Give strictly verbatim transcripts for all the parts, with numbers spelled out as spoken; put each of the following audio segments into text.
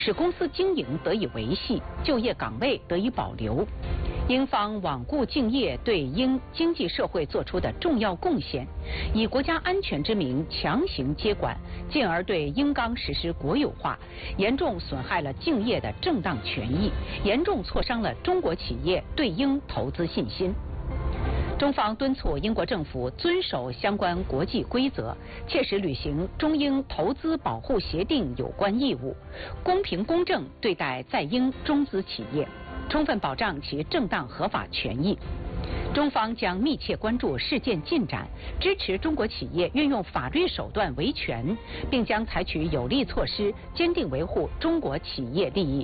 使公司经营得以维系，就业岗位得以保留。英方罔顾敬业对英经济社会做出的重要贡献，以国家安全之名强行接管，进而对英钢实施国有化，严重损害了敬业的正当权益，严重挫伤了中国企业对英投资信心。中方敦促英国政府遵守相关国际规则，切实履行中英投资保护协定有关义务，公平公正对待在英中资企业，充分保障其正当合法权益。中方将密切关注事件进展，支持中国企业运用法律手段维权，并将采取有力措施，坚定维护中国企业利益。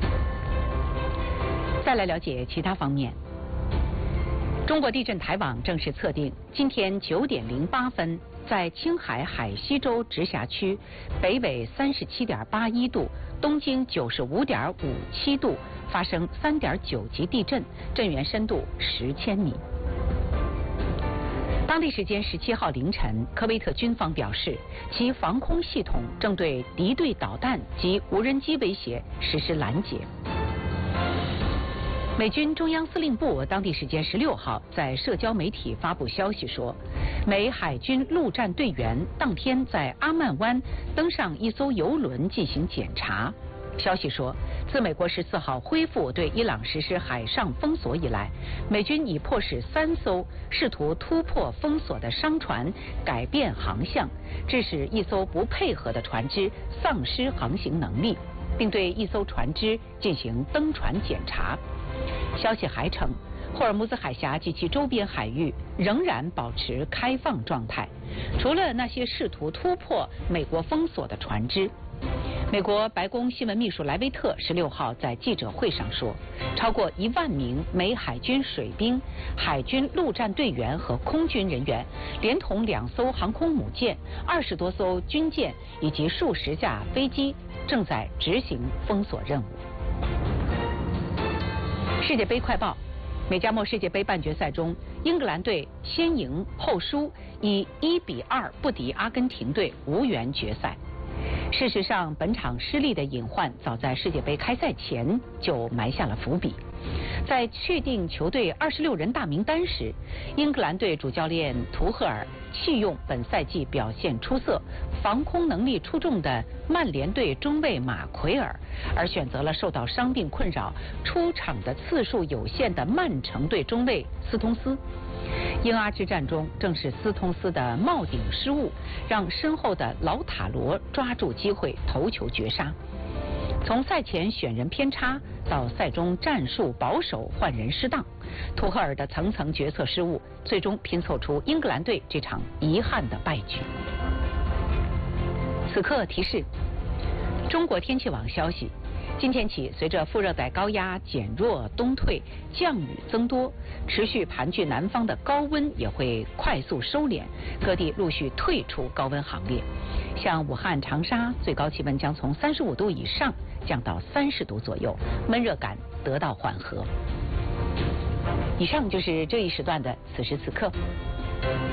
再来了解其他方面。中国地震台网正式测定，今天九点零八分，在青海海西州直辖区，北纬三十七点八一度，东经九十五点五七度，发生三点九级地震，震源深度十千米。当地时间十七号凌晨，科威特军方表示，其防空系统正对敌对导弹及无人机威胁实施拦截。美军中央司令部当地时间十六号在社交媒体发布消息说，美海军陆战队员当天在阿曼湾登上一艘油轮进行检查。消息说，自美国十四号恢复对伊朗实施海上封锁以来，美军已迫使三艘试图突破封锁的商船改变航向，致使一艘不配合的船只丧失航行能力，并对一艘船只进行登船检查。消息还称，霍尔木兹海峡及其周边海域仍然保持开放状态，除了那些试图突破美国封锁的船只。美国白宫新闻秘书莱维特十六号在记者会上说，超过一万名美海军水兵、海军陆战队员和空军人员，连同两艘航空母舰、二十多艘军舰以及数十架飞机，正在执行封锁任务。世界杯快报：美加墨世界杯半决赛中，英格兰队先赢后输，以一比二不敌阿根廷队，无缘决赛。事实上，本场失利的隐患早在世界杯开赛前就埋下了伏笔。在确定球队二十六人大名单时，英格兰队主教练图赫尔弃用本赛季表现出色、防空能力出众的曼联队中卫马奎尔，而选择了受到伤病困扰、出场的次数有限的曼城队中卫斯通斯。英阿之战中，正是斯通斯的帽顶失误，让身后的老塔罗抓住机会头球绝杀。从赛前选人偏差到赛中战术保守换人失当，图赫尔的层层决策失误，最终拼凑出英格兰队这场遗憾的败局。此刻提示：中国天气网消息，今天起，随着副热带高压减弱东退，降雨增多，持续盘踞南方的高温也会快速收敛，各地陆续退出高温行列。像武汉、长沙，最高气温将从三十五度以上降到三十度左右，闷热感得到缓和。以上就是这一时段的此时此刻。